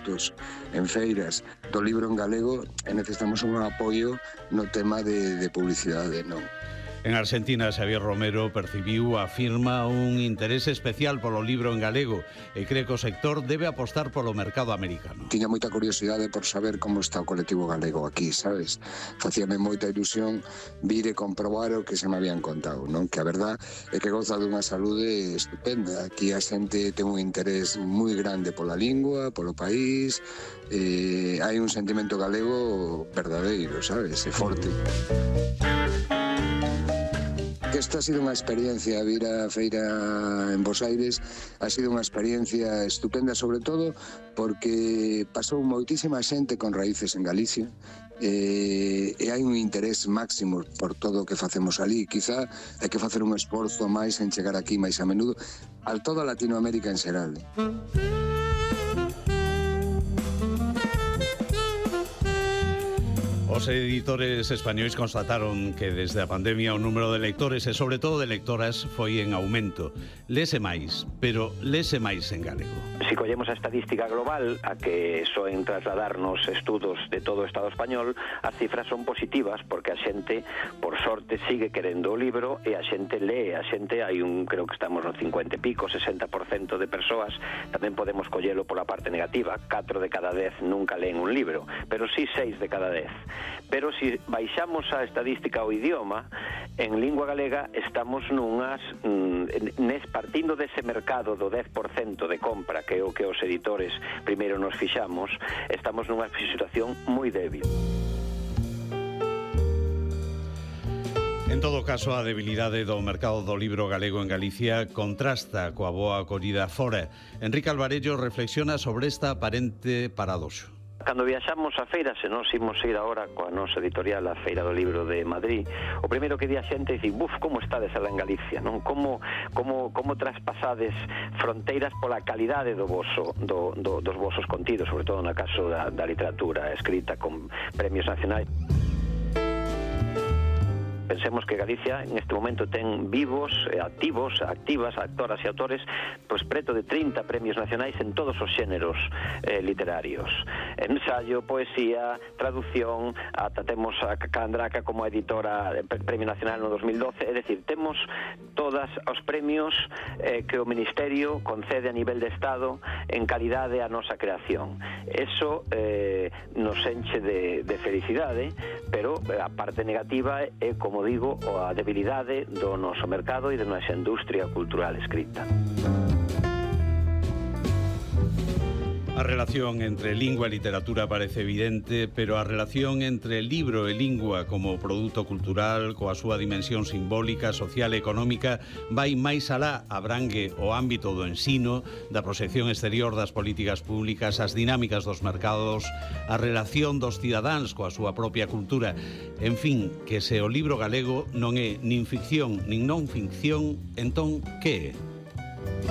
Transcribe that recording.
actos, en feiras do libro en galego, e necesitamos un apoio no tema de publicidade, non? En Argentina, Xavier Romero percibiu, afirma, un interés especial polo libro en galego e cree que o sector debe apostar polo mercado americano. Tiña moita curiosidade por saber como está o colectivo galego aquí, sabes? Facíame moita ilusión vir e comprobar o que se me habían contado, non? Que a verdad é que goza dunha saúde estupenda. Aquí a xente ten un interés moi grande pola lingua, polo país, hai un sentimento galego verdadeiro, sabes? É forte. Esta ha sido unha experiencia, vir a feira en Bos Aires ha sido unha experiencia estupenda, sobre todo porque pasou moitísima xente con raíces en Galicia e hai un interés máximo por todo o que facemos ali. Quizá hai que facer un esforzo máis en chegar aquí máis a menudo a toda Latinoamérica en xeral. Os editores españois constataron que desde a pandemia o número de lectores e sobre todo de lectoras foi en aumento. Lese máis, pero lese máis en galego. Si collemos a estadística global, a que soen trasladarnos estudos de todo o Estado español, as cifras son positivas porque a xente, por sorte, sigue querendo o libro e a xente lee. A xente, hai creo que estamos no 50 e pico, 60% de persoas, tamén podemos collelo pola parte negativa. 4 de cada 10 nunca leen un libro, pero sí 6 de cada 10. Pero si baixamos a estadística ao idioma, en lingua galega estamos partindo dese mercado do 10% de compra, que é o que os editores primeiro nos fixamos, estamos nunha situación moi débil. En todo caso, a debilidade do mercado do libro galego en Galicia contrasta coa boa acollida fora. Enrique Alvarello reflexiona sobre esta aparente paradoxo. Cando viaxamos a feiras, se nos imos ir agora coa nosa editorial a Feira do Libro de Madrid, o primeiro que di a xente é dicir, como estades alá en Galicia, non? Como traspasades fronteiras pola calidade dos vosos contidos, sobre todo no caso da literatura escrita con premios nacionais. Pensemos que Galicia en este momento ten vivos, activas, actoras e autores, pois preto de 30 premios nacionais en todos os xéneros literarios. Ensayo, poesía, traducción, ata temos a Calandraca como editora Premio Nacional no 2012, é dicir, temos todos os premios que o Ministerio concede a nivel de Estado en calidade a nosa creación. Eso nos enche de felicidade, pero a parte negativa é, como digo, a debilidade do noso mercado e da nosa industria cultural escrita. A relación entre lingua e literatura parece evidente, pero a relación entre libro e lingua como produto cultural, coa súa dimensión simbólica, social e económica, vai máis alá, abrangue o ámbito do ensino, da proxección exterior das políticas públicas, as dinámicas dos mercados, a relación dos cidadáns coa súa propia cultura. En fin, que se o libro galego non é nin ficción nin non ficción, entón que é?